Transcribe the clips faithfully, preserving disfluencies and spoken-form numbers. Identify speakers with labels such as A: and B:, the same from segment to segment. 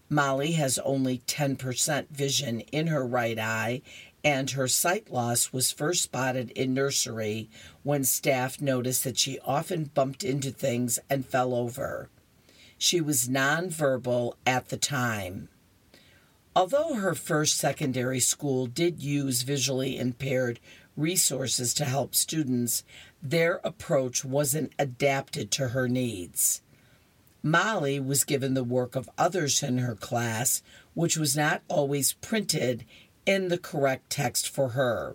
A: Molly has only ten percent vision in her right eye, and her sight loss was first spotted in nursery when staff noticed that she often bumped into things and fell over. She was nonverbal at the time. Although her first secondary school did use visually impaired resources to help students, their approach wasn't adapted to her needs. Molly was given the work of others in her class, which was not always printed in the correct text for her.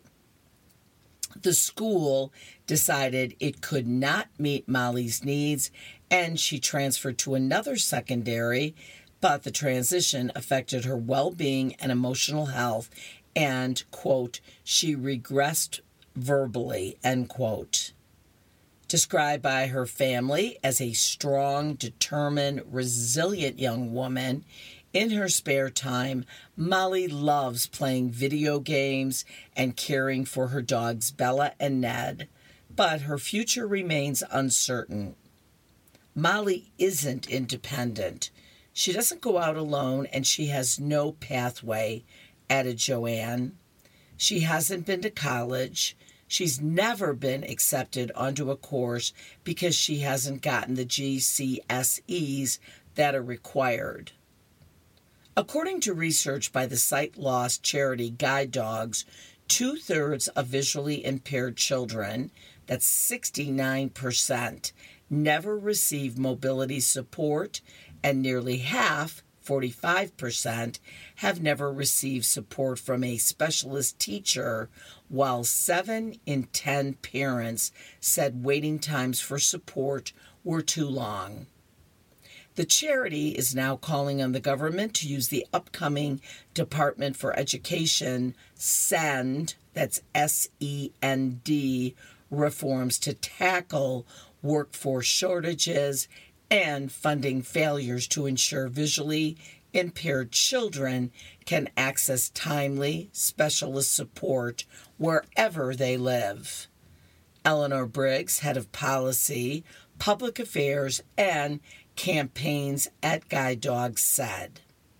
A: The school decided it could not meet Molly's needs, and she transferred to another secondary, but the transition affected her well-being and emotional health, and, quote, she regressed verbally, end quote. Described by her family as a strong, determined, resilient young woman, in her spare time, Molly loves playing video games and caring for her dogs Bella and Ned, but her future remains uncertain. Molly isn't independent. She doesn't go out alone, and she has no pathway, added Joanne. She hasn't been to college. She's never been accepted onto a course because she hasn't gotten the G C S Es that are required. According to research by the sight loss charity Guide Dogs, two-thirds of visually impaired children, that's sixty-nine percent, never receive mobility support, and nearly half, forty-five percent, have never received support from a specialist teacher, while seven in ten parents said waiting times for support were too long. The charity is now calling on the government to use the upcoming Department for Education SEND, that's S E N D, reforms to tackle workforce shortages and funding failures to ensure visually impaired children can access timely, specialist support wherever they live. Eleanor Briggs, head of policy, public affairs, and campaigns at Guide Dogs, said,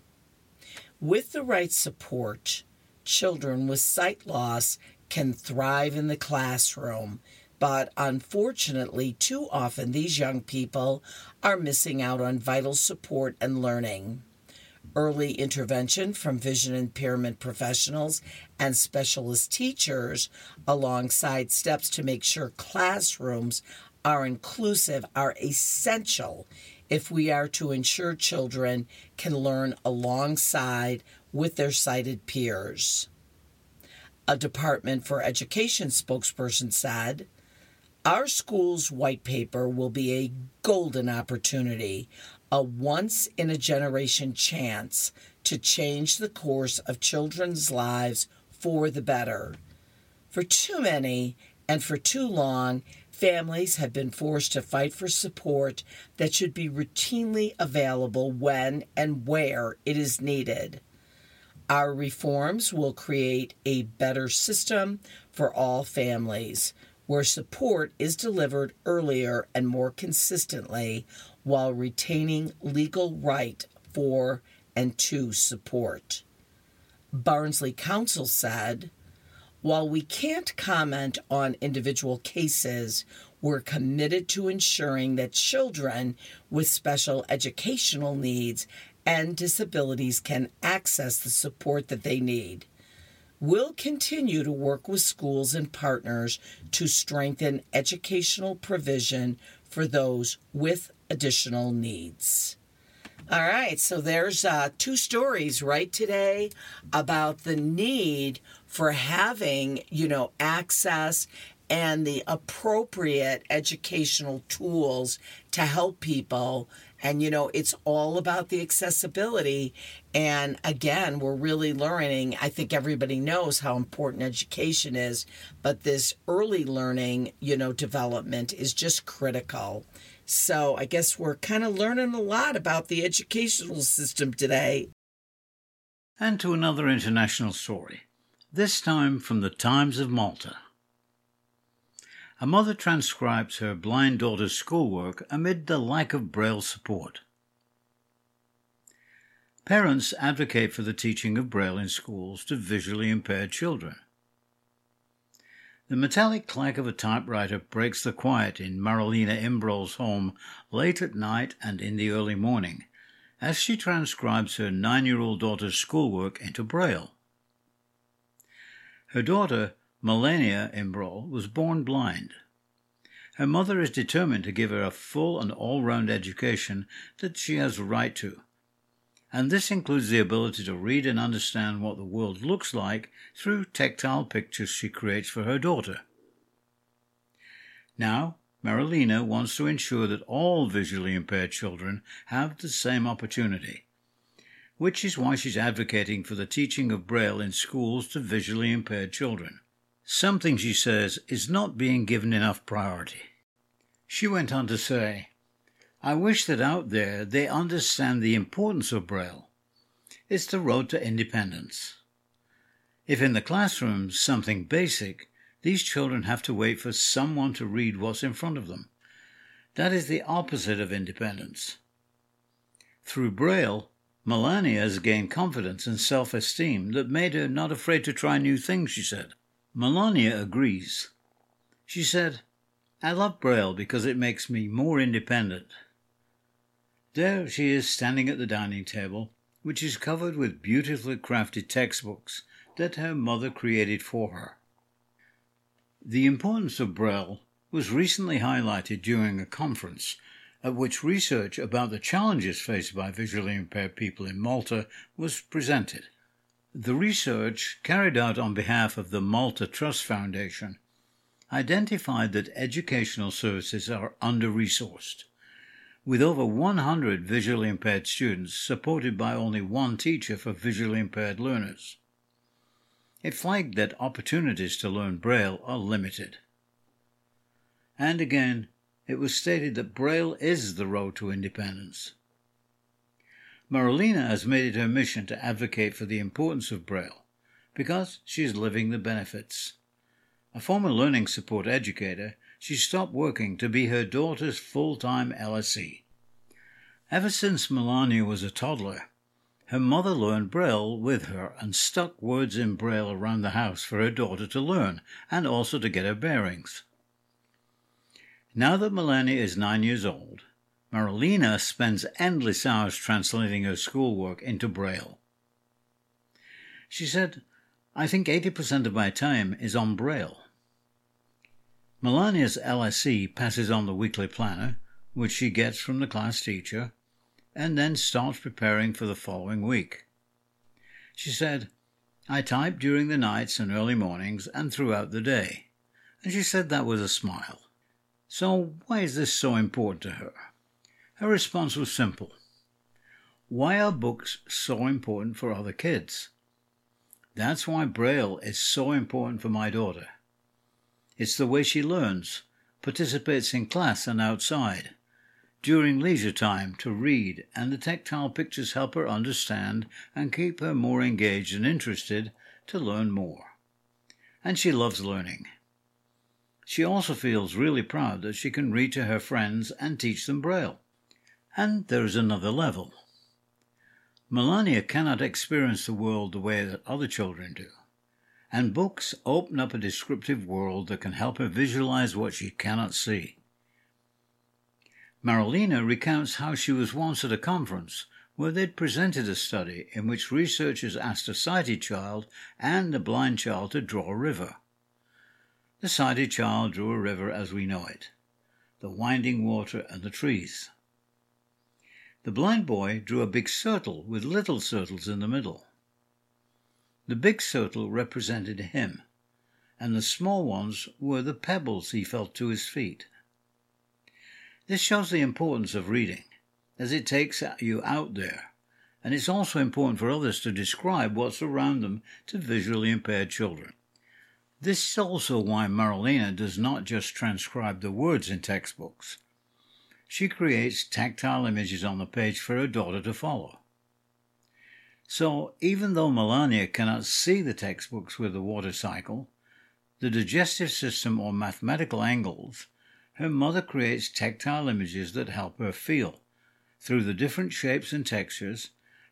A: with the right support, children with sight loss can thrive in the classroom, but unfortunately, too often these young people are missing out on vital support and learning. Early intervention from vision impairment professionals and specialist teachers, alongside steps to make sure classrooms are inclusive, are essential if we are to ensure children can learn alongside with their sighted peers. A Department for Education spokesperson said, our school's white paper will be a golden opportunity, a once-in-a-generation chance to change the course of children's lives for the better. For too many and for too long, families have been forced to fight for support that should be routinely available when and where it is needed. Our reforms will create a better system for all families, where support is delivered earlier and more consistently while retaining legal right for and to support. Barnsley Council said, while we can't comment on individual cases, we're committed to ensuring that children with special educational needs and disabilities can access the support that they need. We'll continue to work with schools and partners to strengthen educational provision for those with additional needs. All right, so there's uh, two stories right today about the need for having, you know, access and the appropriate educational tools to help people. And, you know, it's all about the accessibility. And again, we're really learning. I think everybody knows how important education is, but this early learning, you know, development is just critical. So I guess we're kind of learning a lot about the educational system today.
B: And to another international story, this time from the Times of Malta. A mother transcribes her blind daughter's schoolwork amid the lack of Braille support. Parents advocate for the teaching of Braille in schools to visually impaired children. The metallic clack of a typewriter breaks the quiet in Marolina Imbroll's home late at night and in the early morning, as she transcribes her nine-year-old daughter's schoolwork into Braille. Her daughter, Melania Imbroll, was born blind. Her mother is determined to give her a full and all-round education that she has a right to, and this includes the ability to read and understand what the world looks like through tactile pictures she creates for her daughter. Now, Marolina wants to ensure that all visually impaired children have the same opportunity, which is why she's advocating for the teaching of Braille in schools to visually impaired children, something she says is not being given enough priority. She went on to say, "I wish that out there they understand the importance of Braille. It's the road to independence. If in the classroom something basic, these children have to wait for someone to read what's in front of them. That is the opposite of independence. Through Braille, Melania has gained confidence and self-esteem that made her not afraid to try new things," she said. Melania agrees. She said, "I love Braille because it makes me more independent." There she is standing at the dining table, which is covered with beautifully crafted textbooks that her mother created for her. The importance of Braille was recently highlighted during a conference at which research about the challenges faced by visually impaired people in Malta was presented. The research, carried out on behalf of the Malta Trust Foundation, identified that educational services are under-resourced, with over one hundred visually impaired students supported by only one teacher for visually impaired learners. It flagged that opportunities to learn Braille are limited. And again, it was stated that Braille is the road to independence. Marolina has made it her mission to advocate for the importance of Braille because she is living the benefits. A former learning support educator, she stopped working to be her daughter's full-time L S E. Ever since Melania was a toddler, her mother learned Braille with her and stuck words in Braille around the house for her daughter to learn and also to get her bearings. Now that Melania is nine years old, Marolina spends endless hours translating her schoolwork into Braille. She said, "I think eighty percent of my time is on Braille." Melania's L S E passes on the weekly planner, which she gets from the class teacher, and then starts preparing for the following week. She said, "I type during the nights and early mornings and throughout the day," and she said that with a smile. So why is this so important to her? Her response was simple. Why are books so important for other kids? That's why Braille is so important for my daughter. It's the way she learns, participates in class and outside, during leisure time to read, and the tactile pictures help her understand and keep her more engaged and interested to learn more. And she loves learning. She also feels really proud that she can read to her friends and teach them Braille. And there is another level. Melania cannot experience the world the way that other children do, and books open up a descriptive world that can help her visualize what she cannot see. Marolina recounts how she was once at a conference where they'd presented a study in which researchers asked a sighted child and a blind child to draw a river. The sighted child drew a river as we know it, the winding water and the trees. The blind boy drew a big circle with little circles in the middle. The big circle represented him, and the small ones were the pebbles he felt to his feet. This shows the importance of reading, as it takes you out there, and it's also important for others to describe what's around them to visually impaired children. This is also why Marolina does not just transcribe the words in textbooks. She creates tactile images on the page for her daughter to follow. So, even though Melania cannot see the textbooks with the water cycle, the digestive system or mathematical angles, her mother creates tactile images that help her feel, through the different shapes and textures,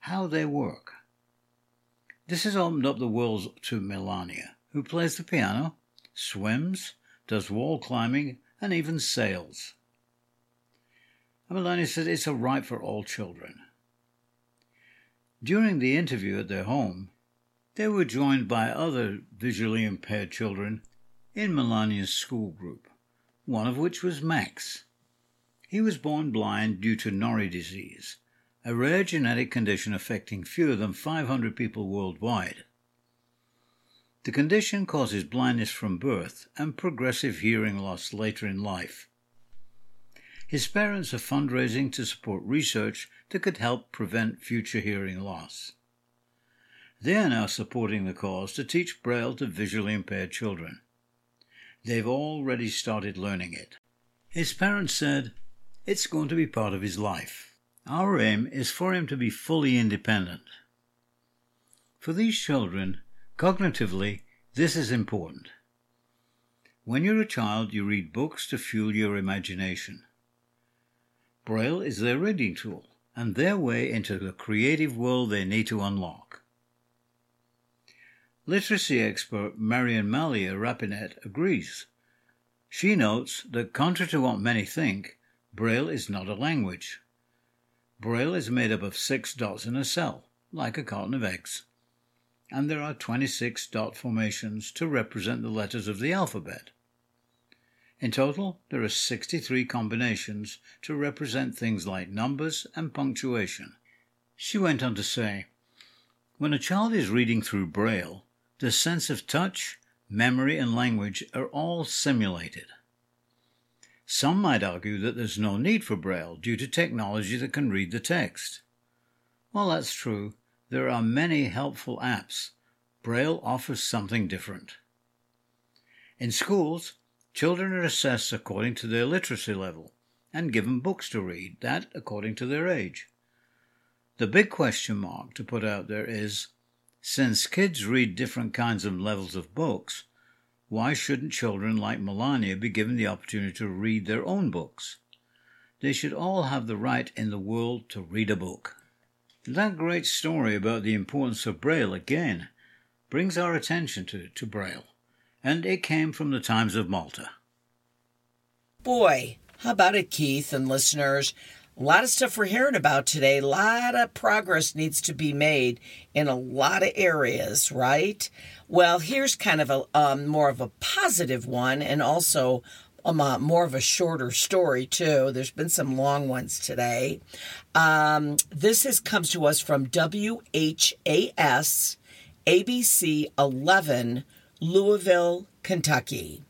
B: how they work. This has opened up the world to Melania, who plays the piano, swims, does wall climbing, and even sails. And Melania said it's a right for all children. During the interview at their home, they were joined by other visually impaired children in Melania's school group, one of which was Max. He was born blind due to Norrie disease, a rare genetic condition affecting fewer than five hundred people worldwide. The condition causes blindness from birth and progressive hearing loss later in life. His parents are fundraising to support research that could help prevent future hearing loss. They are now supporting the cause to teach Braille to visually impaired children. They've already started learning it. His parents said, "It's going to be part of his life. Our aim is for him to be fully independent." For these children, cognitively, this is important. When you're a child, you read books to fuel your imagination. Braille is their reading tool and their way into the creative world they need to unlock. Literacy expert Marian Malia Rapinet agrees. She notes that, contrary to what many think, Braille is not a language. Braille is made up of six dots in a cell, like a carton of eggs, and there are twenty-six dot formations to represent the letters of the alphabet. In total, there are sixty-three combinations to represent things like numbers and punctuation. She went on to say, when a child is reading through Braille, the sense of touch, memory, and language are all simulated. Some might argue that there's no need for Braille due to technology that can read the text. While that's true, there are many helpful apps. Braille offers something different. In schools, children are assessed according to their literacy level and given books to read, that according to their age. The big question mark to put out there is, since kids read different kinds of levels of books, why shouldn't children like Melania be given the opportunity to read their own books? They should all have the right in the world to read a book. That great story about the importance of Braille again brings our attention to, to Braille, and it came from the Times of Malta.
A: Boy, how about it, Keith and listeners? A lot of stuff we're hearing about today. A lot of progress needs to be made in a lot of areas, right? Well, here's kind of a um, more of a positive one, and also um, uh, more of a shorter story, too. There's been some long ones today. Um, this is, comes to us from W H A S A B C eleven, Louisville, Kentucky.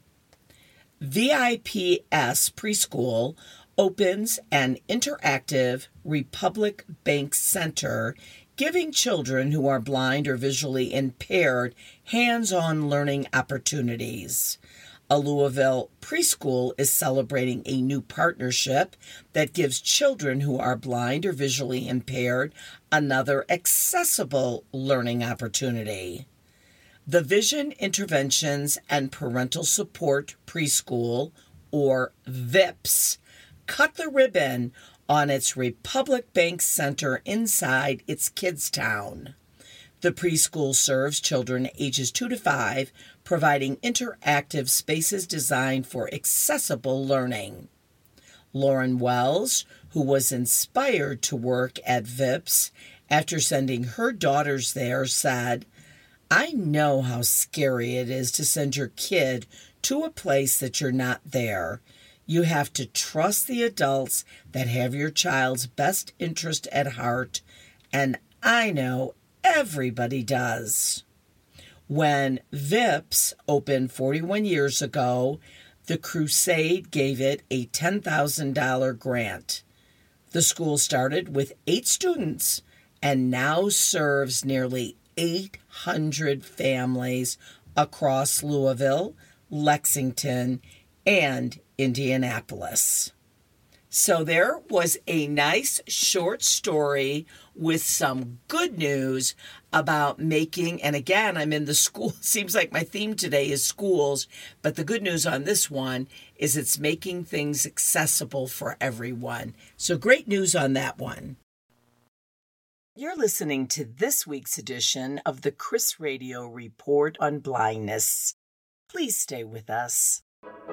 A: V I P S Preschool opens an interactive Republic Bank Center, giving children who are blind or visually impaired hands-on learning opportunities. A Louisville preschool is celebrating a new partnership that gives children who are blind or visually impaired another accessible learning opportunity. The Vision Interventions and Parental Support Preschool, or VIPS, cut the ribbon on its Republic Bank Center inside its Kidstown. The preschool serves children ages two to five, providing interactive spaces designed for accessible learning. Lauren Wells, who was inspired to work at VIPS after sending her daughters there, said, "I know how scary it is to send your kid to a place that you're not there. You have to trust the adults that have your child's best interest at heart, and I know everybody does." When VIPS opened forty-one years ago, the Crusade gave it a ten thousand dollars grant. The school started with eight students and now serves nearly eight hundred families across Louisville, Lexington, and Indianapolis. So there was a nice short story with some good news about making, and again, I'm in the school, seems like my theme today is schools, but the good news on this one is it's making things accessible for everyone. So great news on that one. You're listening to this week's edition of the Chris Radio Report on Blindness. Please stay with us.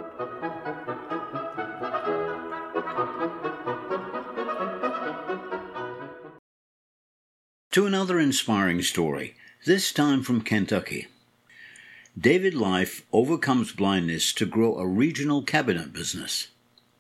B: To another inspiring story, this time from Kentucky. David Life overcomes blindness to grow a regional cabinet business.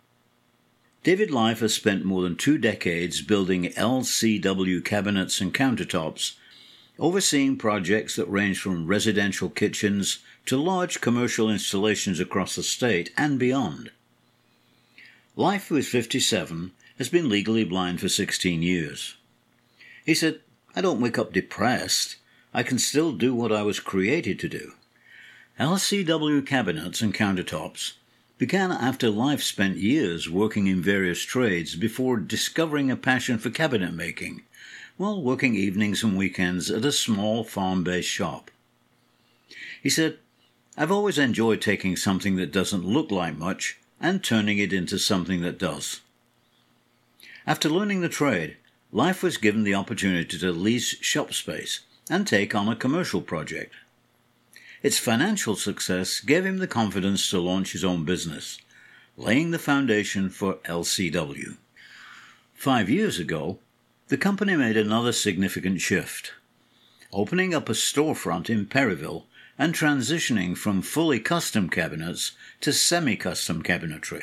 B: David Life has spent more than two decades building L C W cabinets and countertops, overseeing projects that range from residential kitchens to large commercial installations across the state and beyond. Life, who is fifty-seven, has been legally blind for sixteen years. He said, "I don't wake up depressed. I can still do what I was created to do." L C W cabinets and countertops began after Life spent years working in various trades before discovering a passion for cabinet making, while working evenings and weekends at a small farm-based shop. He said, "I've always enjoyed taking something that doesn't look like much and turning it into something that does." After learning the trade, Life was given the opportunity to lease shop space and take on a commercial project. Its financial success gave him the confidence to launch his own business, laying the foundation for L C W. Five years ago, the company made another significant shift, opening up a storefront in Perryville and transitioning from fully custom cabinets to semi-custom cabinetry.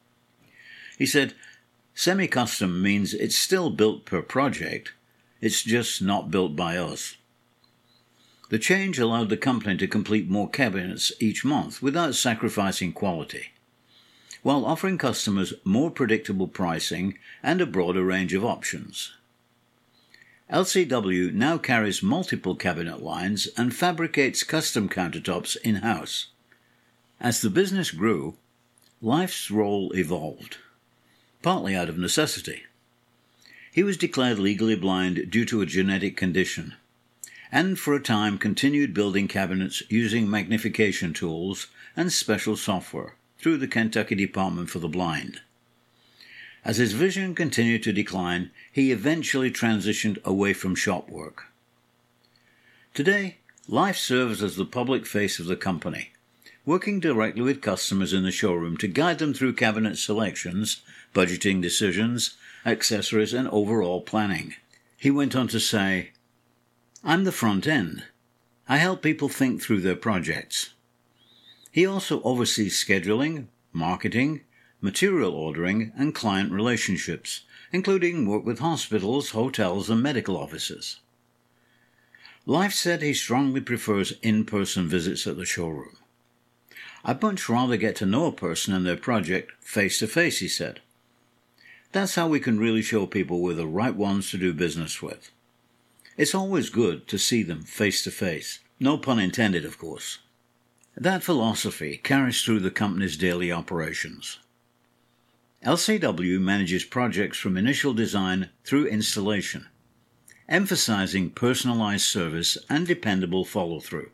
B: He said, "Semi-custom means it's still built per project, it's just not built by us." The change allowed the company to complete more cabinets each month without sacrificing quality, while offering customers more predictable pricing and a broader range of options. L C W now carries multiple cabinet lines and fabricates custom countertops in-house. As the business grew, Life's role evolved, partly out of necessity. He was declared legally blind due to a genetic condition, and for a time continued building cabinets using magnification tools and special software through the Kentucky Department for the Blind. As his vision continued to decline, he eventually transitioned away from shop work. Today, Life serves as the public face of the company, working directly with customers in the showroom to guide them through cabinet selections, budgeting decisions, accessories, and overall planning. He went on to say, "I'm the front end. I help people think through their projects." He also oversees scheduling, marketing, material ordering, and client relationships, including work with hospitals, hotels, and medical offices. Life said he strongly prefers in-person visits at the showroom. "I'd much rather get to know a person and their project face-to-face," he said. "That's how we can really show people we're the right ones to do business with. It's always good to see them face-to-face. No pun intended, of course." That philosophy carries through the company's daily operations. L C W manages projects from initial design through installation, emphasizing personalized service and dependable follow-through.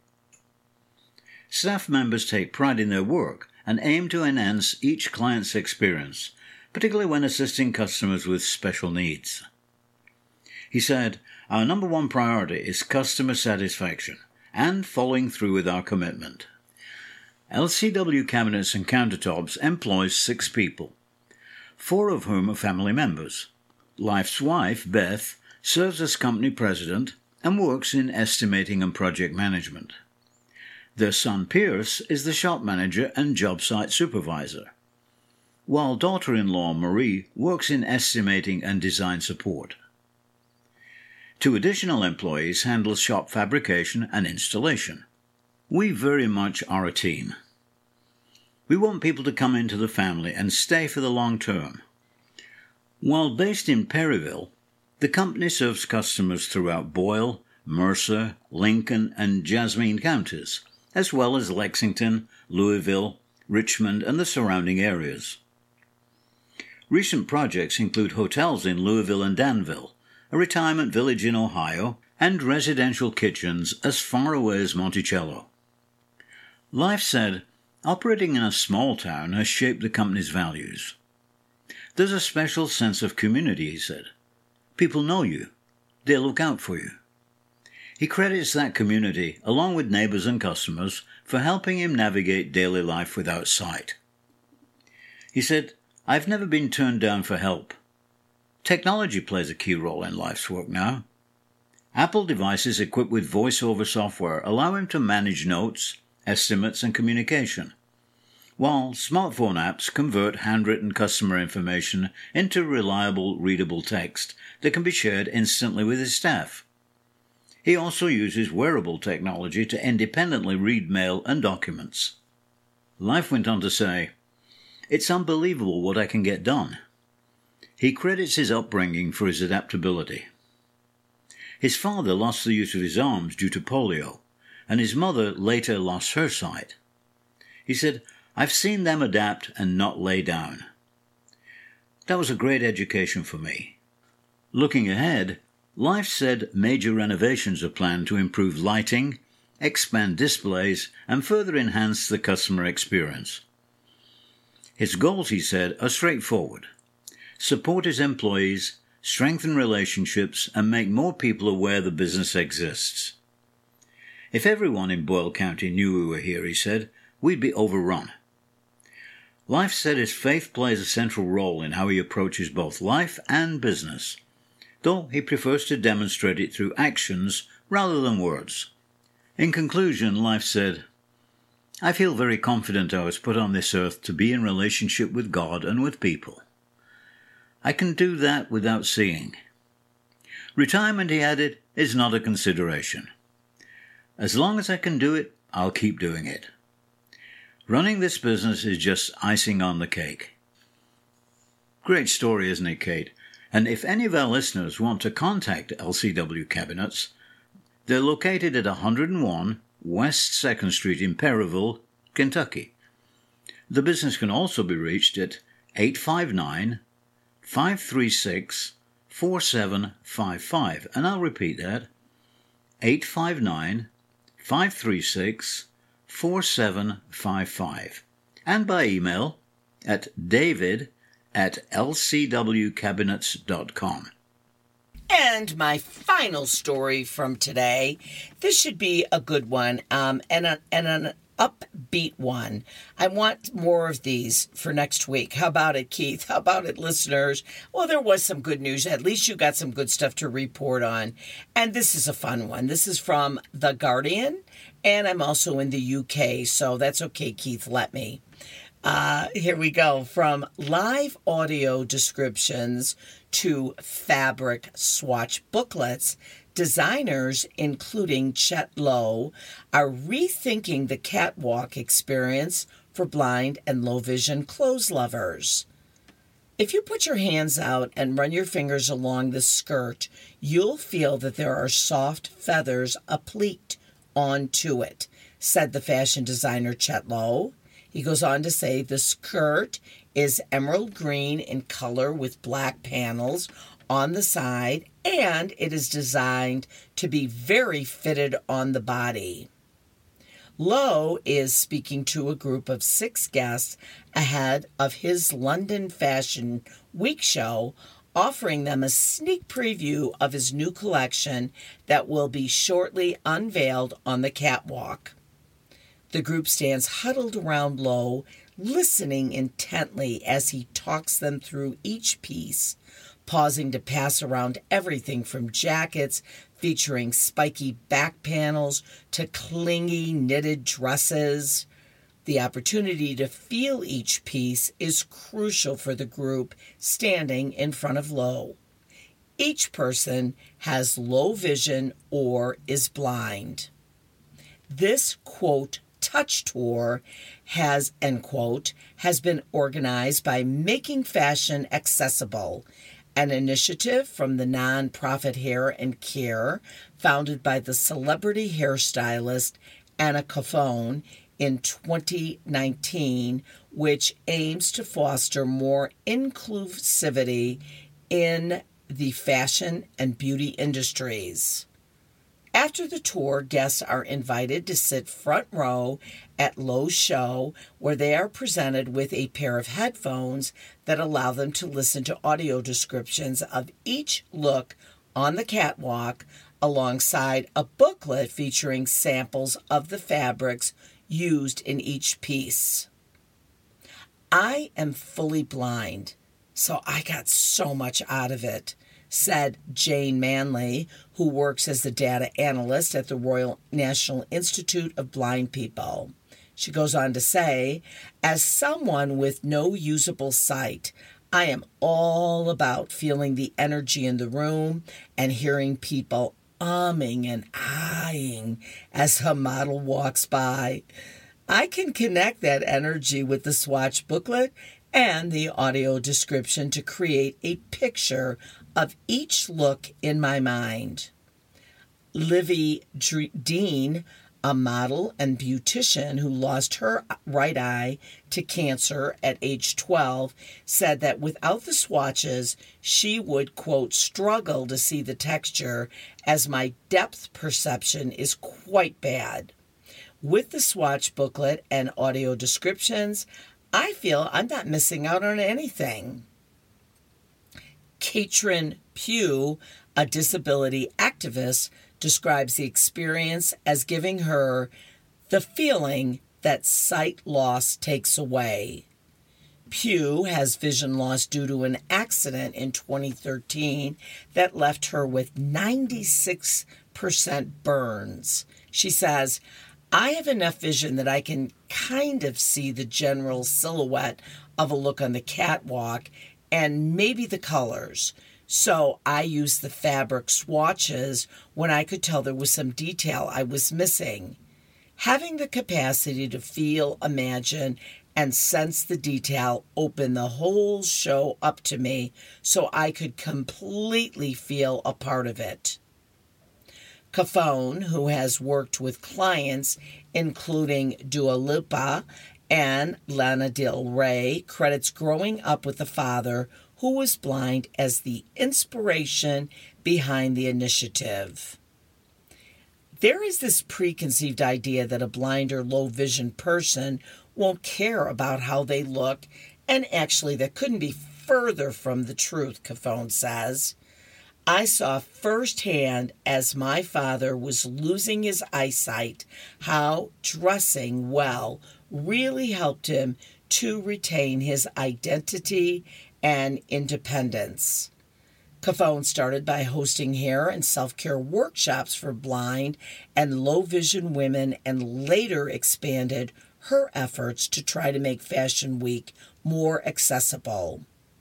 B: Staff members take pride in their work and aim to enhance each client's experience, particularly when assisting customers with special needs. He said, "Our number one priority is customer satisfaction and following through with our commitment." L C W Cabinets and Countertops employs six people, four of whom are family members. Life's wife, Beth, serves as company president and works in estimating and project management. Their son, Pierce, is the shop manager and job site supervisor, while daughter-in-law, Marie, works in estimating and design support. Two additional employees handle shop fabrication and installation. We very much are a team. We want people to come into the family and stay for the long term. While based in Perryville, the company serves customers throughout Boyle, Mercer, Lincoln, and Jasmine counties, as well as Lexington, Louisville, Richmond, and the surrounding areas. Recent projects include hotels in Louisville and Danville, a retirement village in Ohio, and residential kitchens as far away as Monticello. Life said, "Operating in a small town has shaped the company's values. There's a special sense of community," he said. "People know you. they'll look out for you. He credits that community, along with neighbors and customers, for helping him navigate daily life without sight. He said, "I've never been turned down for help. Technology plays a key role in life's work now. Apple devices equipped with voice-over software allow him to manage notes, estimates, and communication, while smartphone apps convert handwritten customer information into reliable, readable text that can be shared instantly with his staff. He also uses wearable technology to independently read mail and documents." Life went on to say, "It's unbelievable what I can get done." He credits his upbringing for his adaptability. His father lost the use of his arms due to polio, and his mother later lost her sight. He said, "I've seen them adapt and not lay down. That was a great education for me." Looking ahead, Life said major renovations are planned to improve lighting, expand displays, and further enhance the customer experience. His goals, he said, are straightforward: support his employees, strengthen relationships, and make more people aware the business exists. "If everyone in Boyle County knew we were here," he said, "we'd be overrun." Life said his faith plays a central role in how he approaches both life and business, though he prefers to demonstrate it through actions rather than words. In conclusion, Life said, "I feel very confident I was put on this earth to be in relationship with God and with people. I can do that without seeing. Retirement," he added, "is not a consideration. As long as I can do it, I'll keep doing it. Running this business is just icing on the cake." Great story, isn't it, Kate? And if any of our listeners want to contact L C W Cabinets, they're located at one hundred one West second Street in Perryville, Kentucky. The business can also be reached at eight five nine, five three six, four seven five five. And I'll repeat that, eight five nine, five three six, four seven five five. And by email at david at l c w cabinets dot com.
A: And my final story from today, this should be a good one, um, and, a, and an upbeat one. I want more of these for next week. How about it, Keith? How about it, listeners? Well, there was some good news. At least you got some good stuff to report on. And this is a fun one. This is from The Guardian, and I'm also in the U K, so that's okay, Keith, let me. Uh, here we go. From live audio descriptions to fabric swatch booklets, designers, including Chet Lowe, are rethinking the catwalk experience for blind and low-vision clothes lovers. If you put your hands out and run your fingers along the skirt, you'll feel that there are soft feathers appliqued onto it, said the fashion designer Chet Lowe. He goes on to say the skirt is emerald green in color with black panels on the side, and it is designed to be very fitted on the body. Lowe is speaking to a group of six guests ahead of his London Fashion Week show, offering them a sneak preview of his new collection that will be shortly unveiled on the catwalk. The group stands huddled around Lowe, listening intently as he talks them through each piece, pausing to pass around everything from jackets featuring spiky back panels to clingy knitted dresses. The opportunity to feel each piece is crucial for the group standing in front of Lowe. Each person has low vision or is blind. This, quote, touch tour has, end quote, has been organized by Making Fashion Accessible, an initiative from the nonprofit Hair and Care, founded by the celebrity hairstylist Anna Cofone in twenty nineteen, which aims to foster more inclusivity in the fashion and beauty industries. After the tour, guests are invited to sit front row at Lowe's show, where they are presented with a pair of headphones that allow them to listen to audio descriptions of each look on the catwalk alongside a booklet featuring samples of the fabrics used in each piece. I am fully blind, so I got so much out of it, said Jane Manley, who works as the data analyst at the Royal National Institute of Blind People. She goes on to say, as someone with no usable sight, I am all about feeling the energy in the room and hearing people umming and ahhing as a model walks by. I can connect that energy with the swatch booklet and the audio description to create a picture of each look in my mind. Livy Dean, a model and beautician who lost her right eye to cancer at age twelve, said that without the swatches, she would, quote, struggle to see the texture as my depth perception is quite bad. With the swatch booklet and audio descriptions, I feel I'm not missing out on anything. Katrin Pugh, a disability activist, describes the experience as giving her the feeling that sight loss takes away. Pugh has vision loss due to an accident in twenty thirteen that left her with ninety-six percent burns. She says, I have enough vision that I can kind of see the general silhouette of a look on the catwalk and maybe the colors. So I used the fabric swatches when I could tell there was some detail I was missing. Having the capacity to feel, imagine, and sense the detail opened the whole show up to me so I could completely feel a part of it. Cafone, who has worked with clients including Dua Lipa and Lana Del Rey, credits growing up with a father who was blind as the inspiration behind the initiative. There is this preconceived idea that a blind or low vision person won't care about how they look, and actually that couldn't be further from the truth, Cafone says. I saw firsthand as my father was losing his eyesight how dressing well really helped him to retain his identity and independence. Cafone started by hosting hair and self-care workshops for blind and low vision women and later expanded her efforts to try to make Fashion Week more accessible.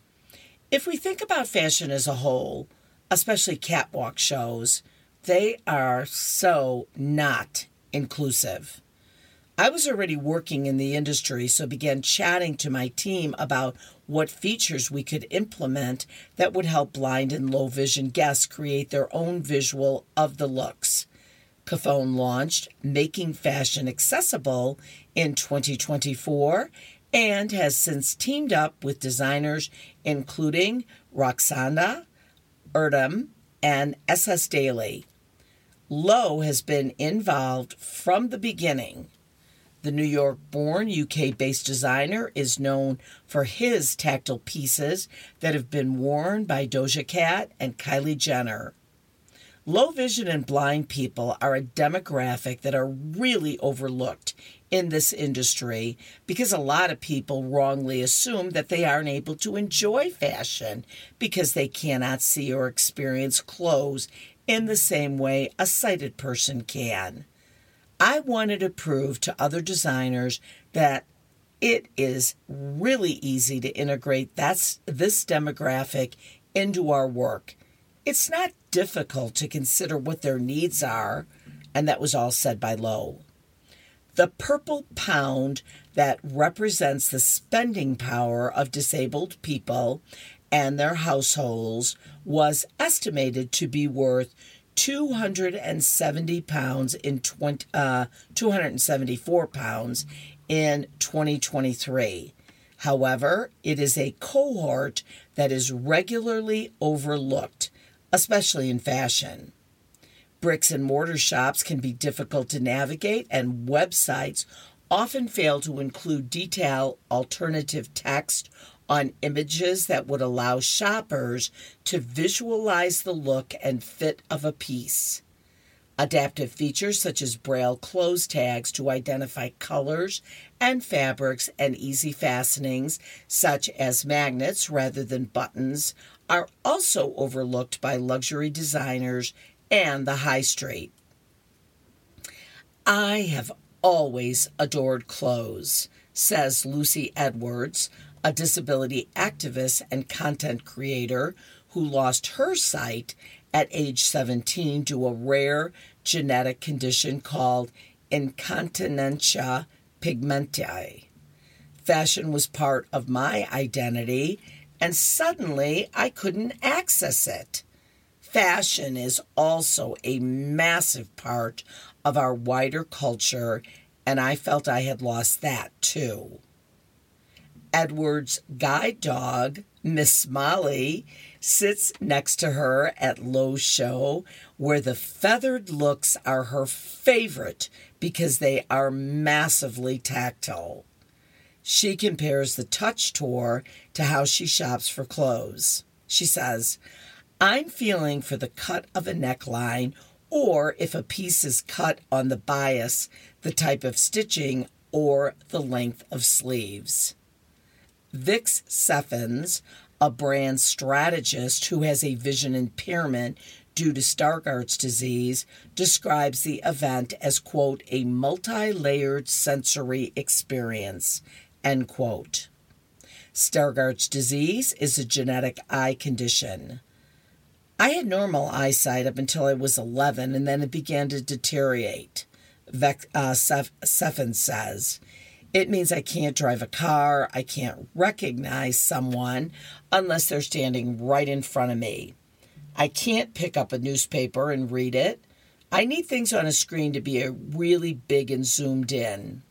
A: If we think about fashion as a whole, especially catwalk shows, they are so not inclusive. I was already working in the industry, so began chatting to my team about what features we could implement that would help blind and low vision guests create their own visual of the looks. Cafone launched Making Fashion Accessible in twenty twenty-four and has since teamed up with designers including Roxana Erdem and S S Daily. Lowe has been involved from the beginning. The New York-born, U K-based designer is known for his tactile pieces that have been worn by Doja Cat and Kylie Jenner. Low vision and blind people are a demographic that are really overlooked in this industry because a lot of people wrongly assume that they aren't able to enjoy fashion because they cannot see or experience clothes in the same way a sighted person can. I wanted to prove to other designers that it is really easy to integrate that's, this demographic into our work. It's not difficult to consider what their needs are, and that was all said by Lowe. The purple pound that represents the spending power of disabled people and their households was estimated to be worth two hundred seventy pounds in twenty, uh, two hundred seventy-four pounds in twenty twenty-three. However, it is a cohort that is regularly overlooked, especially in fashion. Bricks and mortar shops can be difficult to navigate, and websites often fail to include detailed alternative text on images that would allow shoppers to visualize the look and fit of a piece. Adaptive features such as Braille close tags to identify colors and fabrics and easy fastenings such as magnets rather than buttons are also overlooked by luxury designers and the high street. I have always adored clothes, says Lucy Edwards, a disability activist and content creator who lost her sight at age seventeen to a rare genetic condition called incontinentia pigmentae. Fashion was part of my identity, and suddenly I couldn't access it. Fashion is also a massive part of our wider culture, and I felt I had lost that too. Edward's guide dog, Miss Molly, sits next to her at Lowe's show, where the feathered looks are her favorite because they are massively tactile. She compares the Touch Tour to how she shops for clothes. She says, I'm feeling for the cut of a neckline, or if a piece is cut on the bias, the type of stitching, or the length of sleeves. Vix Seffens, a brand strategist who has a vision impairment due to Stargardt's disease, describes the event as, quote, a multi-layered sensory experience, end quote. Stargardt's disease is a genetic eye condition. I had normal eyesight up until I was eleven, and then it began to deteriorate, Vex, uh, Seffens says. It means I can't drive a car, I can't recognize someone unless they're standing right in front of me. I can't pick up a newspaper and read it. I need things on a screen to be really big and zoomed in.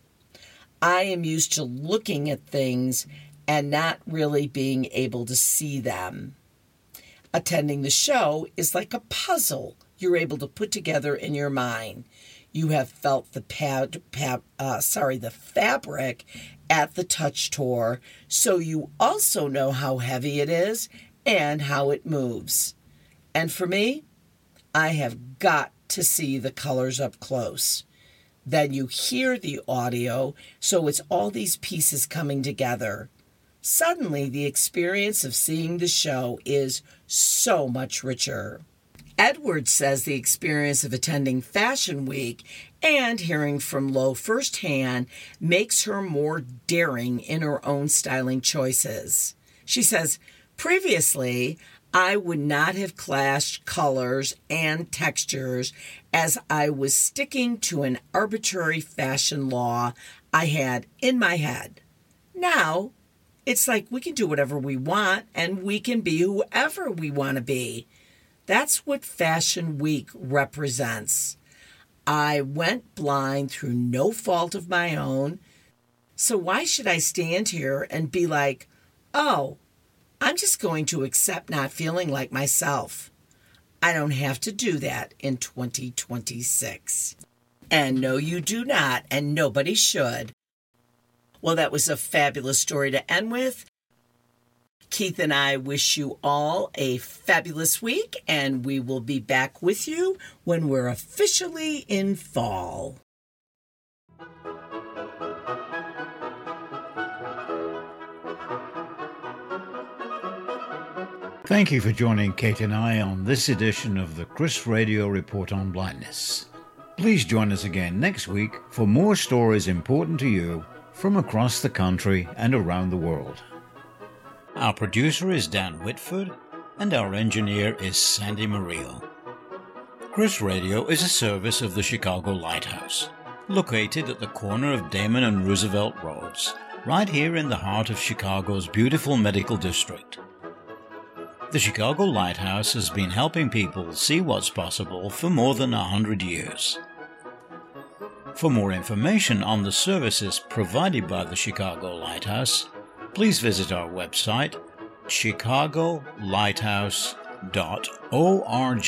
A: I am used to looking at things and not really being able to see them. Attending the show is like a puzzle you're able to put together in your mind. You have felt the pad, pad, uh, sorry, the fabric at the Touch Tour, so you also know how heavy it is and how it moves. And for me, I have got to see the colors up close. Then you hear the audio, so it's all these pieces coming together. Suddenly, the experience of seeing the show is so much richer. Edwards says the experience of attending Fashion Week and hearing from Lowe firsthand makes her more daring in her own styling choices. She says, previously, I would not have clashed colors and textures as I was sticking to an arbitrary fashion law I had in my head. Now, it's like we can do whatever we want and we can be whoever we want to be. That's what Fashion Week represents. I went blind through no fault of my own, so why should I stand here and be like, oh, I'm just going to accept not feeling like myself? I don't have to do that in twenty twenty-six. And no, you do not, and nobody should. Well, that was a fabulous story to end with. Keith and I wish you all a fabulous week, and we will be back with you when we're officially in fall.
B: Thank you for joining Kate and I on this edition of the Chris Radio Report on Blindness. Please join us again next week for more stories important to you from across the country and around the world. Our producer is Dan Whitford, and our engineer is Sandy Murillo. Chris Radio is a service of the Chicago Lighthouse, located at the corner of Damon and Roosevelt Roads, right here in the heart of Chicago's beautiful medical district. The Chicago Lighthouse has been helping people see what's possible for more than a hundred years. For more information on the services provided by the Chicago Lighthouse, please visit our website, chicago lighthouse dot org.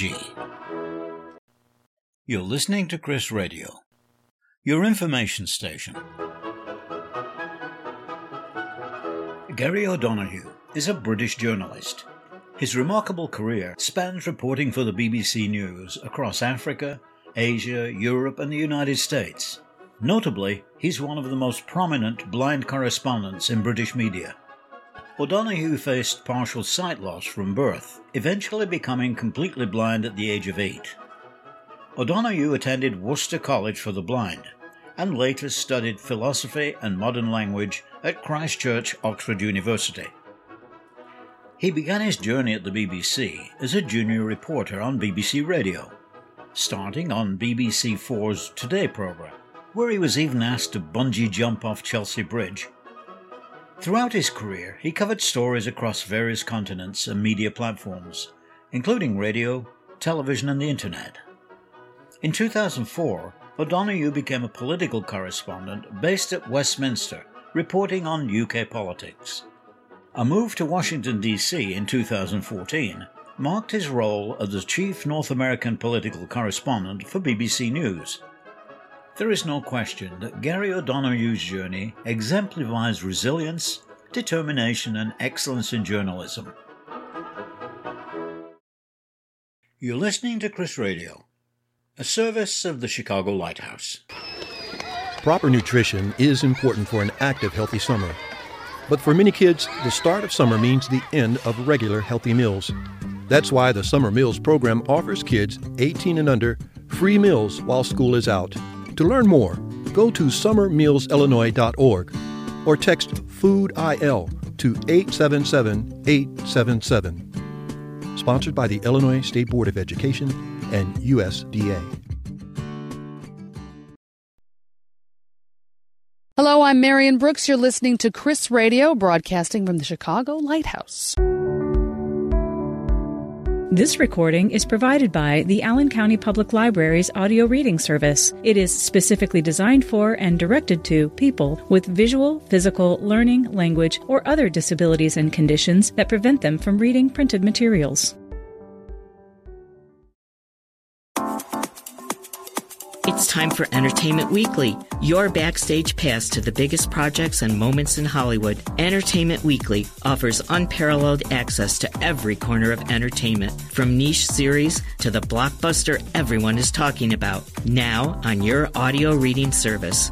B: You're listening to Chris Radio, your information station. Gary O'Donoghue is a British journalist. His remarkable career spans reporting for the B B C News across Africa, Asia, Europe and the United States. Notably, he's one of the most prominent blind correspondents in British media. O'Donoghue faced partial sight loss from birth, eventually becoming completely blind at the age of eight. O'Donoghue attended Worcester College for the Blind, and later studied philosophy and modern language at Christ Church, Oxford University. He began his journey at the B B C as a junior reporter on B B C Radio, starting on B B C four's Today programme, where he was even asked to bungee jump off Chelsea Bridge. Throughout his career, he covered stories across various continents and media platforms, including radio, television and the internet. In two thousand four, O'Donoghue became a political correspondent based at Westminster, reporting on U K politics. A move to Washington, D C in two thousand fourteen marked his role as the chief North American political correspondent for B B C News. There is no question that Gary O'Donoghue's journey exemplifies resilience, determination and excellence in journalism. You're listening to Chris Radio, a service of the Chicago Lighthouse.
C: Proper nutrition is important for an active, healthy summer. But for many kids, the start of summer means the end of regular healthy meals. That's why the Summer Meals program offers kids eighteen and under free meals while school is out. To learn more, go to summer meals illinois dot org or text FOODIL to eight seven seven eight seven seven. Sponsored by the Illinois State Board of Education and U S D A.
D: Hello, I'm Marion Brooks. You're listening to Chris Radio, broadcasting from the Chicago Lighthouse.
E: This recording is provided by the Allen County Public Library's audio reading service. It is specifically designed for and directed to people with visual, physical, learning, language, or other disabilities and conditions that prevent them from reading printed materials.
F: It's time for Entertainment Weekly, your backstage pass to the biggest projects and moments in Hollywood. Entertainment Weekly offers unparalleled access to every corner of entertainment, from niche series to the blockbuster everyone is talking about, now on your audio reading service.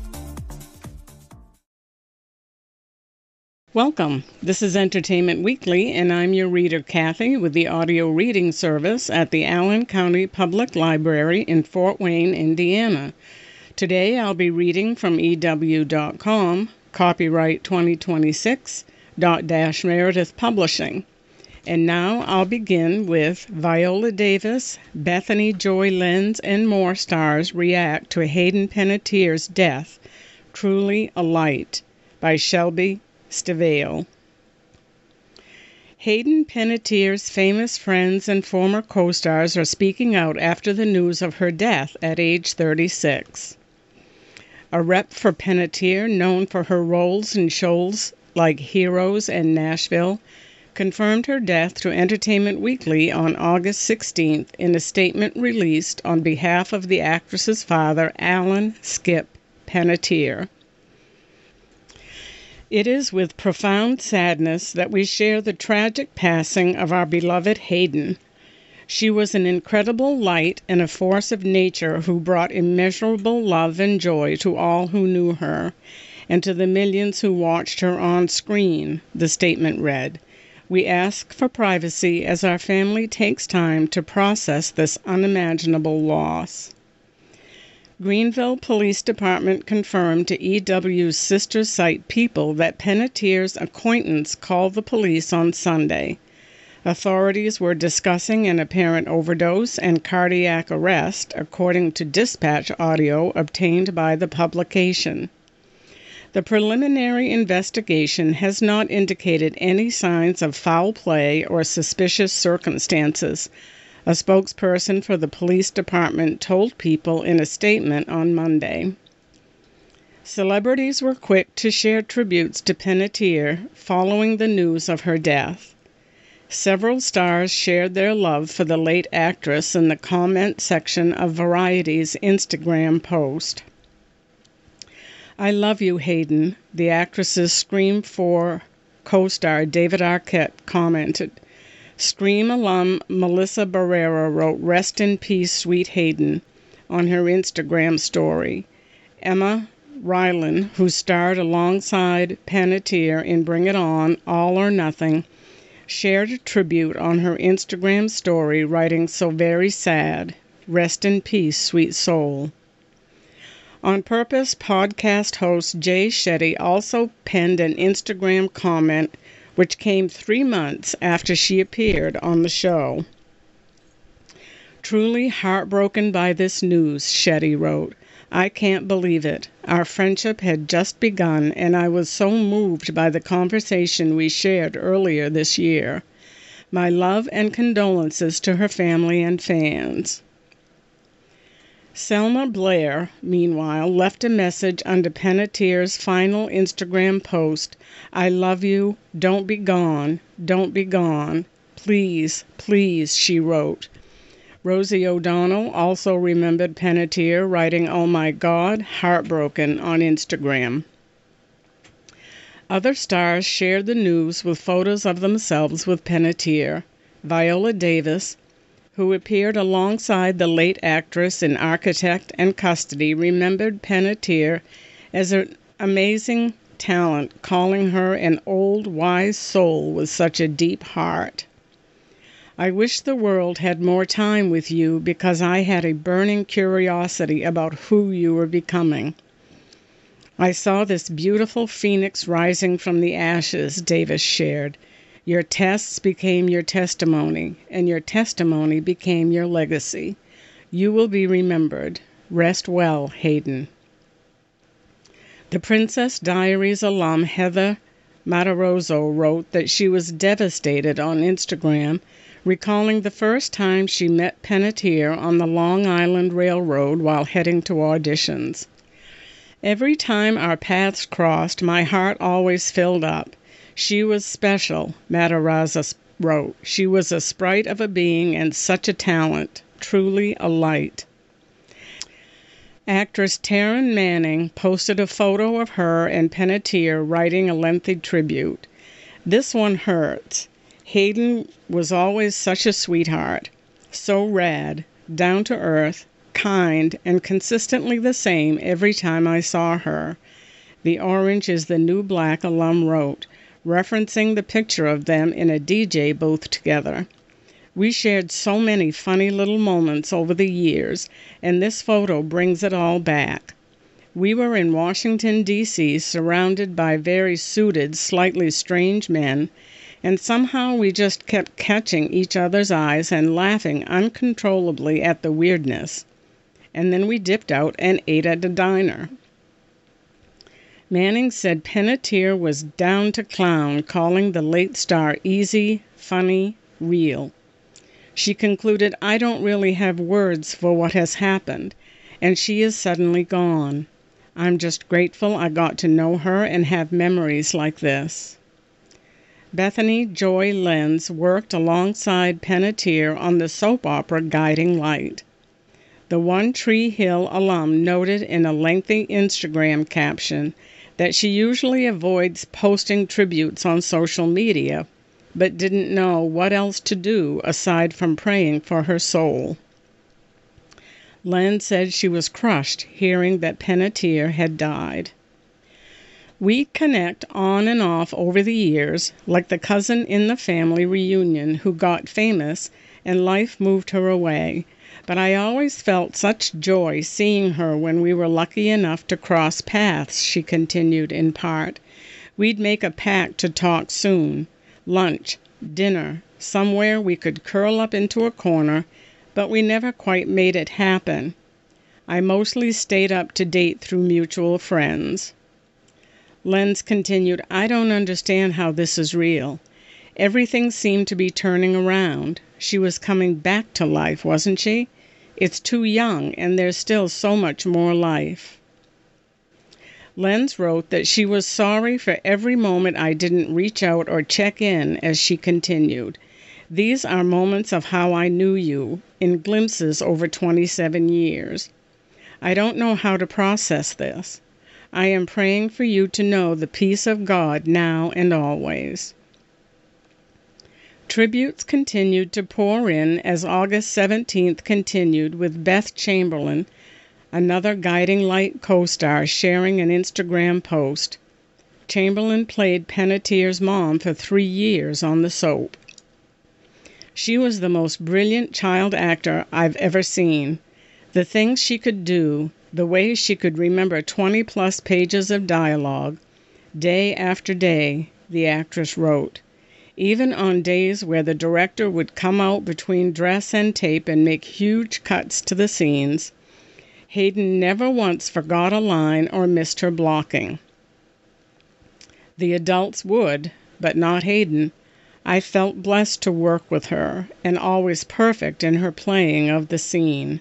G: Welcome. This is Entertainment Weekly, and I'm your reader, Kathy, with the audio reading service at the Allen County Public Library in Fort Wayne, Indiana. Today I'll be reading from E W dot com, copyright twenty twenty-six, dot dash Meredith Publishing. And now I'll begin with Viola Davis, Bethany Joy Lenz, and more stars react to Hayden Panettiere's death, Truly a Light, by Shelby Stivale. Hayden Panettiere's famous friends and former co-stars are speaking out after the news of her death at age thirty-six. A rep for Panettiere, known for her roles in shows like Heroes and Nashville, confirmed her death to Entertainment Weekly on August sixteenth in a statement released on behalf of the actress's father, Alan Skip Panettiere. It is with profound sadness that we share the tragic passing of our beloved Hayden. She was an incredible light and a force of nature who brought immeasurable love and joy to all who knew her, and to the millions who watched her on screen, the statement read. We ask for privacy as our family takes time to process this unimaginable loss. Greenville Police Department confirmed to E W's sister site People that Panettiere's acquaintance called the police on Sunday. Authorities were discussing an apparent overdose and cardiac arrest, according to dispatch audio obtained by the publication. The preliminary investigation has not indicated any signs of foul play or suspicious circumstances, a spokesperson for the police department told People in a statement on Monday. Celebrities were quick to share tributes to Panettiere following the news of her death. Several stars shared their love for the late actress in the comment section of Variety's Instagram post. I love you, Hayden, the actress's Scream four co-star David Arquette commented. Scream alum Melissa Barrera wrote, "Rest in peace, sweet Hayden," on her Instagram story. Emma Rylan, who starred alongside Panettiere in Bring It On, All or Nothing, shared a tribute on her Instagram story, writing, "So very sad. Rest in peace, sweet soul." On Purpose podcast host Jay Shetty also penned an Instagram comment which came three months after she appeared on the show. "Truly heartbroken by this news," Shetty wrote. "I can't believe it. Our friendship had just begun, and I was so moved by the conversation we shared earlier this year. My love and condolences to her family and fans." Selma Blair, meanwhile, left a message under Panettiere's final Instagram post, "I love you. Don't be gone. Don't be gone. Please, please," she wrote. Rosie O'Donnell also remembered Panettiere, writing, "Oh my God, heartbroken," on Instagram. Other stars shared the news with photos of themselves with Panettiere. Viola Davis, who appeared alongside the late actress in Architect and Custody, remembered Panettiere as an amazing talent, calling her an old, wise soul with such a deep heart. "I wish the world had more time with you because I had a burning curiosity about who you were becoming. I saw this beautiful phoenix rising from the ashes," Davis shared. "Your tests became your testimony, and your testimony became your legacy. You will be remembered. Rest well, Hayden." The Princess Diaries alum Heather Matarazzo wrote that she was devastated on Instagram, recalling the first time she met Panettiere on the Long Island Railroad while heading to auditions. "Every time our paths crossed, my heart always filled up. She was special," Matarazzo wrote. "She was a sprite of a being and such a talent, truly a light." Actress Taryn Manning posted a photo of her and Panettiere writing a lengthy tribute. "This one hurts. Hayden was always such a sweetheart, so rad, down to earth, kind, and consistently the same every time I saw her." The Orange is the New Black alum wrote, referencing the picture of them in a D J booth together. "We shared so many funny little moments over the years, and this photo brings it all back. We were in Washington, D C, surrounded by very suited, slightly strange men, and somehow we just kept catching each other's eyes and laughing uncontrollably at the weirdness. And then we dipped out and ate at a diner." Manning said Panettiere was down to clown, calling the late star easy, funny, real. She concluded, "I don't really have words for what has happened, and she is suddenly gone. I'm just grateful I got to know her and have memories like this." Bethany Joy Lenz worked alongside Panettiere on the soap opera Guiding Light. The One Tree Hill alum noted in a lengthy Instagram caption that she usually avoids posting tributes on social media, but didn't know what else to do aside from praying for her soul. Lenz said she was crushed hearing that Panettiere had died. "We connect on and off over the years, like the cousin in the family reunion who got famous and life moved her away, but I always felt such joy seeing her when we were lucky enough to cross paths," she continued in part. "We'd make a pact to talk soon. Lunch, dinner, somewhere we could curl up into a corner, but we never quite made it happen. I mostly stayed up to date through mutual friends." Lenz continued, "I don't understand how this is real. Everything seemed to be turning around. She was coming back to life, wasn't she? It's too young, and there's still so much more life." Lenz wrote that she was sorry for every moment I didn't reach out or check in, as she continued. "These are moments of how I knew you, in glimpses over twenty-seven years. I don't know how to process this. I am praying for you to know the peace of God now and always. Tributes continued to pour in as August seventeenth continued with Beth Chamberlain, another Guiding Light co-star, sharing an Instagram post. Chamberlain played Penetier's mom for three years on the soap. She was the most brilliant child actor I've ever seen. The things she could do, the way she could remember twenty-plus pages of dialogue, day after day, the actress wrote. Even on days where the director would come out between dress and tape and make huge cuts to the scenes, Hayden never once forgot a line or missed her blocking. The adults would, but not Hayden. I felt blessed to work with her, and always perfect in her playing of the scene.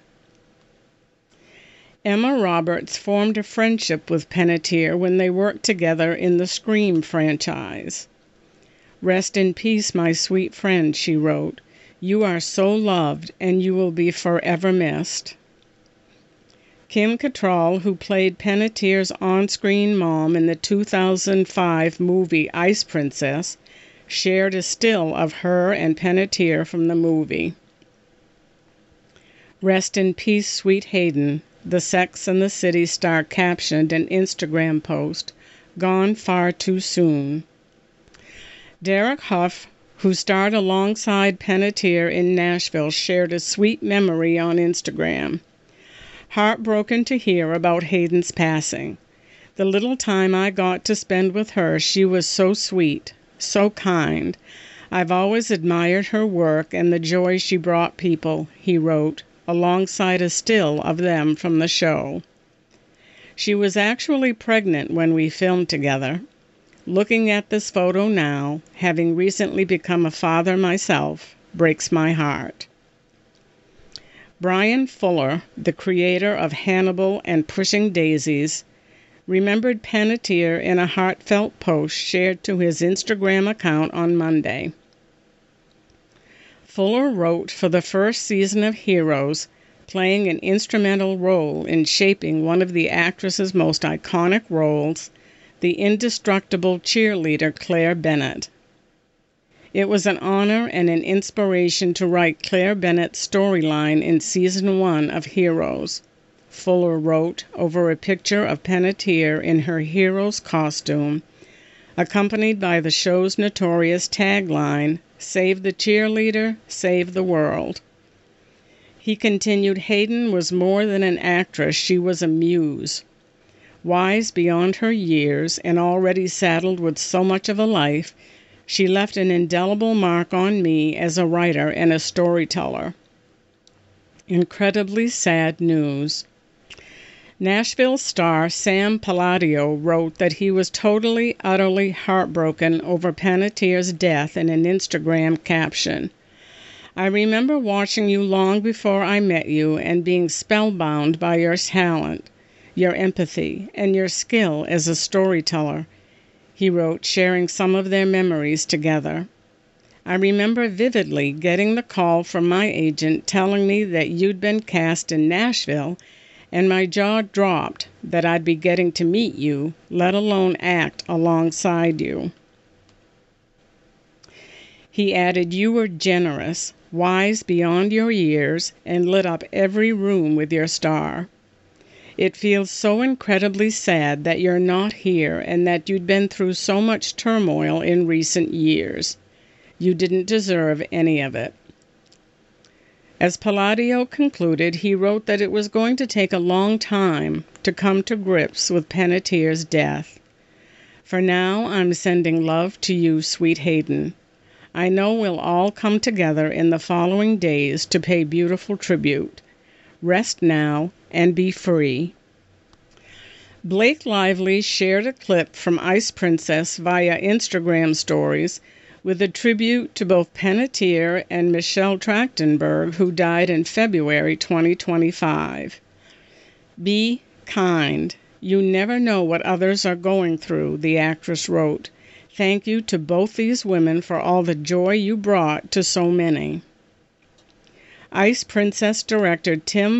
G: Emma Roberts formed a friendship with Penetier when they worked together in the Scream franchise. Rest in peace, my sweet friend, she wrote. You are so loved, and you will be forever missed. Kim Cattrall, who played Penetier's on-screen mom in the two thousand five movie Ice Princess, shared a still of her and Penetier from the movie. Rest in peace, sweet Hayden, the Sex and the City star captioned an Instagram post, gone far too soon. Derek Hough, who starred alongside Penetier in Nashville, shared a sweet memory on Instagram. Heartbroken to hear about Hayden's passing. The little time I got to spend with her, she was so sweet, so kind. I've always admired her work and the joy she brought people, he wrote, alongside a still of them from the show. She was actually pregnant when we filmed together. Looking at this photo now, having recently become a father myself, breaks my heart. Brian Fuller, the creator of Hannibal and Pushing Daisies, remembered Penetier in a heartfelt post shared to his Instagram account on Monday. Fuller wrote for the first season of Heroes, playing an instrumental role in shaping one of the actress's most iconic roles, the indestructible cheerleader Claire Bennett. It was an honor and an inspiration to write Claire Bennett's storyline in Season one of Heroes, Fuller wrote over a picture of Penetier in her Heroes costume, accompanied by the show's notorious tagline, Save the cheerleader, save the world. He continued, Hayden was more than an actress, she was a muse. Wise beyond her years and already saddled with so much of a life, she left an indelible mark on me as a writer and a storyteller. Incredibly sad news. Nashville star Sam Palladio wrote that he was totally, utterly heartbroken over Penetier's death in an Instagram caption. I remember watching you long before I met you and being spellbound by your talent, your empathy, and your skill as a storyteller, he wrote, sharing some of their memories together. I remember vividly getting the call from my agent telling me that you'd been cast in Nashville, and my jaw dropped that I'd be getting to meet you, let alone act alongside you. He added, you were generous, wise beyond your years, and lit up every room with your star. It feels so incredibly sad that you're not here and that you'd been through so much turmoil in recent years. You didn't deserve any of it. As Palladio concluded, he wrote that it was going to take a long time to come to grips with Penetier's death. For now, I'm sending love to you, sweet Hayden. I know we'll all come together in the following days to pay beautiful tribute. Rest now and be free. Blake Lively shared a clip from Ice Princess via Instagram stories with a tribute to both Penetier and Michelle Trachtenberg, who died in February twenty twenty-five. Be kind. You never know what others are going through, the actress wrote. Thank you to both these women for all the joy you brought to so many. Ice Princess director Tim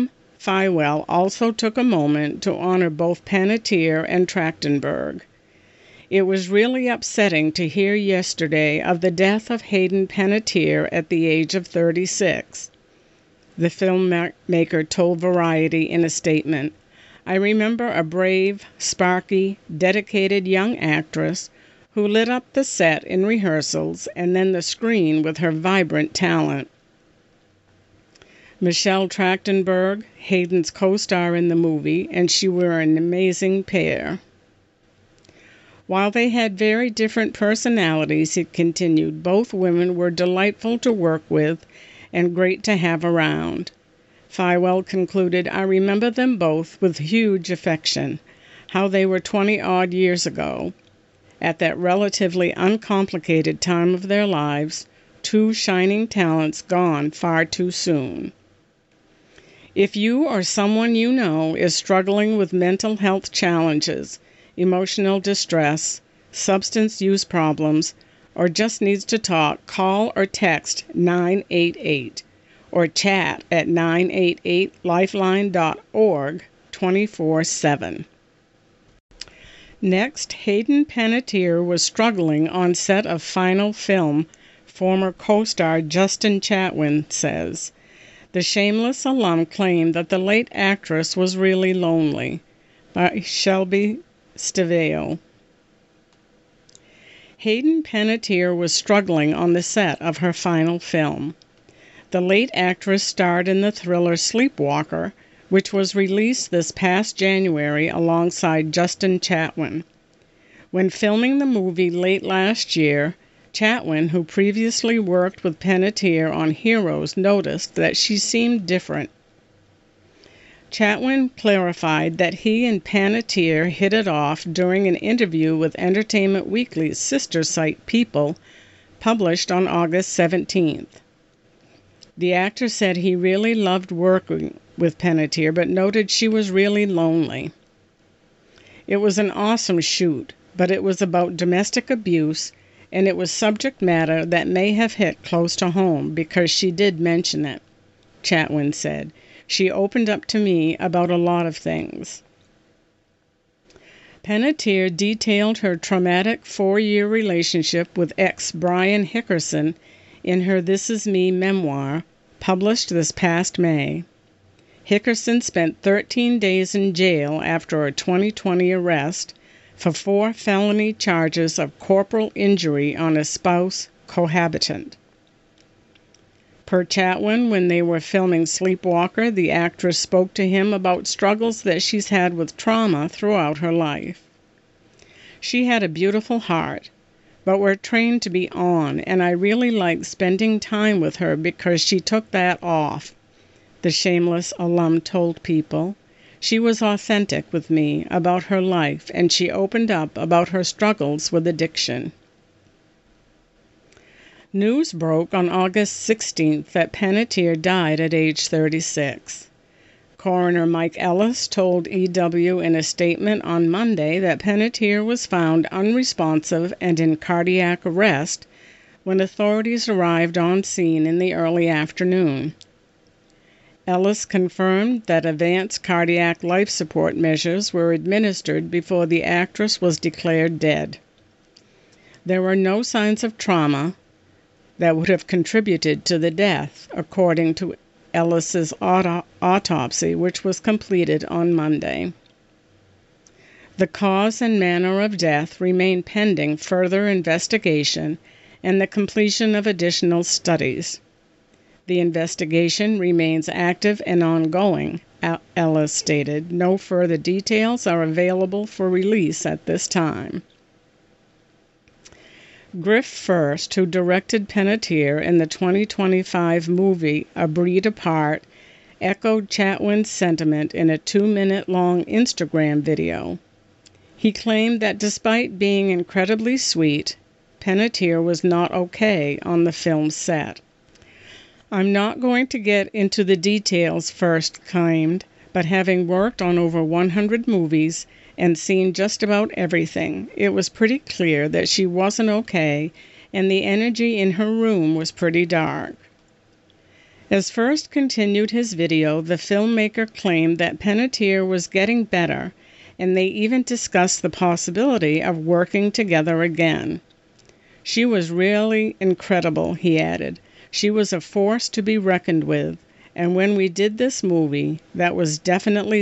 G: Feiwel also took a moment to honor both Panettiere and Trachtenberg. It was really upsetting to hear yesterday of the death of Hayden Panettiere at the age of thirty-six. The filmmaker told Variety in a statement, "I remember a brave, sparky, dedicated young actress who lit up the set in rehearsals and then the screen with her vibrant talent." Michelle Trachtenberg, Hayden's co-star in the movie, and she were an amazing pair. While they had very different personalities, he continued, both women were delightful to work with and great to have around. Feiwel concluded, "I remember them both with huge affection, how they were twenty-odd years ago. At that relatively uncomplicated time of their lives, two shining talents gone far too soon." If you or someone you know is struggling with mental health challenges, emotional distress, substance use problems, or just needs to talk, call or text nine eight eight or chat at nine eight eight lifeline dot org twenty-four seven. Next, Hayden Panettiere was struggling on set of final film, former co-star Justin Chatwin says. The Shameless alum claimed that the late actress was really lonely. By Shelby Stiveo. Hayden Panettiere was struggling on the set of her final film. The late actress starred in the thriller Sleepwalker, which was released this past January alongside Justin Chatwin. When filming the movie late last year, Chatwin, who previously worked with Panettiere on Heroes, noticed that she seemed different. Chatwin clarified that he and Panettiere hit it off during an interview with Entertainment Weekly's sister site People, published on August seventeenth. The actor said he really loved working with Panettiere, but noted she was really lonely. It was an awesome shoot, but it was about domestic abuse, and it was subject matter that may have hit close to home because she did mention it, Chatwin said. She opened up to me about a lot of things. Panettiere detailed her traumatic four-year relationship with ex Brian Hickerson in her This Is Me memoir, published this past May. Hickerson spent thirteen days in jail after a twenty twenty arrest for four felony charges of corporal injury on a spouse cohabitant. Per Chatwin, when they were filming Sleepwalker, the actress spoke to him about struggles that she's had with trauma throughout her life. She had a beautiful heart, but we're trained to be on, and I really liked spending time with her because she took that off, the Shameless alum told People. She was authentic with me about her life, and she opened up about her struggles with addiction. News broke on August sixteenth that Panettiere died at age thirty-six. Coroner Mike Ellis told E W in a statement on Monday that Panettiere was found unresponsive and in cardiac arrest when authorities arrived on scene in the early afternoon. Ellis confirmed that advanced cardiac life support measures were administered before the actress was declared dead. There were no signs of trauma that would have contributed to the death, according to Ellis's auto- autopsy, which was completed on Monday. The cause and manner of death remain pending further investigation and the completion of additional studies. The investigation remains active and ongoing, Ellis stated. No further details are available for release at this time. Griff First, who directed Panettiere in the twenty twenty-five movie A Breed Apart, echoed Chatwin's sentiment in a two-minute-long Instagram video. He claimed that despite being incredibly sweet, Panettiere was not okay on the film set. "I'm not going to get into the details," First claimed, but having worked on over one hundred movies and seen just about everything, it was pretty clear that she wasn't okay, and the energy in her room was pretty dark. As First continued his video, the filmmaker claimed that Panettiere was getting better, and they even discussed the possibility of working together again. She was really incredible, he added. She was a force to be reckoned with, and when we did this movie, that was definitely